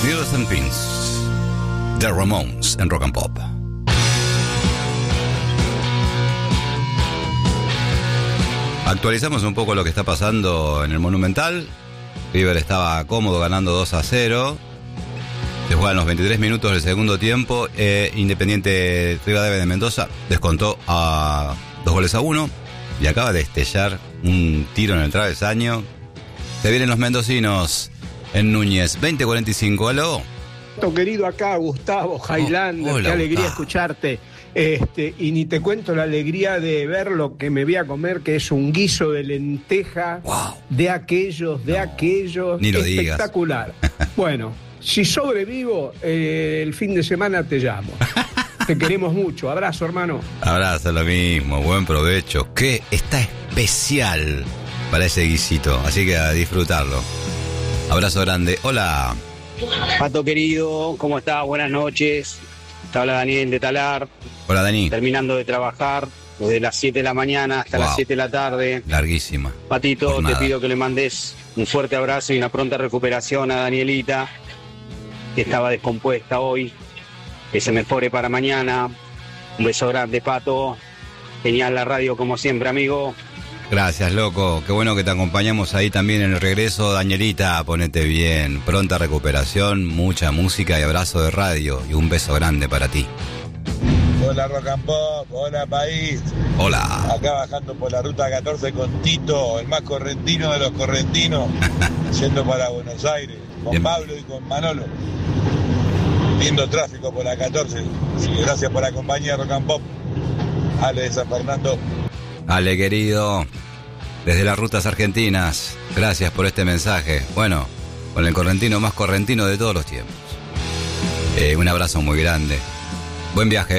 Needles and Pins, The Ramones en Rock and Pop. Actualizamos un poco lo que está pasando en el Monumental. River estaba cómodo ganando 2-0. Se juegan los 23 minutos del segundo tiempo. Independiente Rivadavia de Mendoza descontó a 2-1 y acaba de estellar un tiro en el travesaño. Se vienen los mendocinos en Núñez. 20:45. ¿Aló? Querido, acá Gustavo Highlander, Hola, qué alegría Gustavo. escucharte. Y ni te cuento la alegría de ver lo que me voy a comer, que es un guiso de lenteja, Wow. de aquellos, Ni lo digas. espectacular. Bueno, si sobrevivo, el fin de semana te llamo. Te queremos mucho. Abrazo, hermano. Abrazo, lo mismo. Buen provecho. Que está especial para ese guisito. Así que a disfrutarlo. Abrazo grande. Hola. Pato querido, ¿cómo estás? Buenas noches. Te habla Daniel de Talar, Hola, Dani. terminando de trabajar desde las 7 de la mañana hasta Wow. las 7 de la tarde. Larguísima. Patito, Jornada. te pido que le mandes un fuerte abrazo y una pronta recuperación a Danielita, que estaba descompuesta hoy. Que se mejore para mañana. Un beso grande, Pato. Genial la radio como siempre, amigo. Gracias, loco. Qué bueno que te acompañamos ahí también en el regreso. Danielita, ponete bien. Pronta recuperación, mucha música y abrazo de radio. Y un beso grande para ti. Hola Rock and Pop, hola país. Hola. Acá bajando por la ruta 14 con Tito, el más correntino de los correntinos, yendo para Buenos Aires, con Bien. Pablo y con Manolo. Lindo tráfico por la 14. Así que gracias por la compañía Rock and Pop. Ale de San Fernando. Ale, querido. Desde las rutas argentinas. Gracias por este mensaje. Bueno, con el correntino más correntino de todos los tiempos. Un abrazo muy grande. Buen viaje.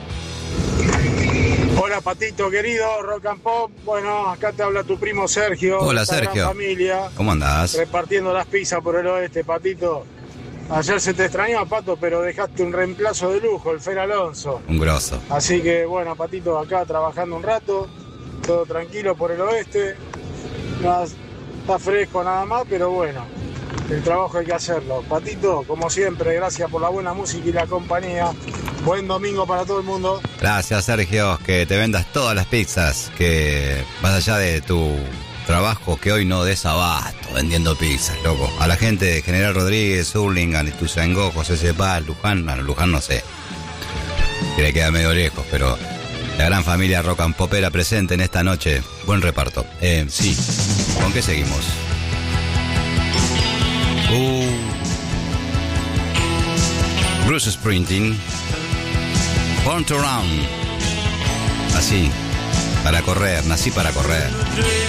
Hola Patito querido, Rock and Pop. Bueno, acá te habla tu primo Sergio. Hola, esta gran Sergio. familia, ¿Cómo andás? repartiendo las pizzas por el oeste, Patito. Ayer se te extrañó, Pato, pero dejaste un reemplazo de lujo, el Fer Alonso. Un grosso. Así que bueno, Patito, acá trabajando un rato, todo tranquilo por el oeste. No, está fresco nada más, pero bueno, el trabajo hay que hacerlo. Patito, como siempre, gracias por la buena música y la compañía. Buen domingo para todo el mundo. Gracias, Sergio. Que te vendas todas las pizzas. Que más allá de tu trabajo, que hoy no des abasto vendiendo pizzas, loco. A la gente de General Rodríguez, Hurlingham, Ituzaingó, José Cepaz, Luján. Bueno, Luján no sé. Que le queda medio lejos, pero la gran familia Rock and Popera presente en esta noche. Buen reparto. Sí. ¿Con qué seguimos? Bruce Springsteen. Born to Run. Así, para correr, nací para correr.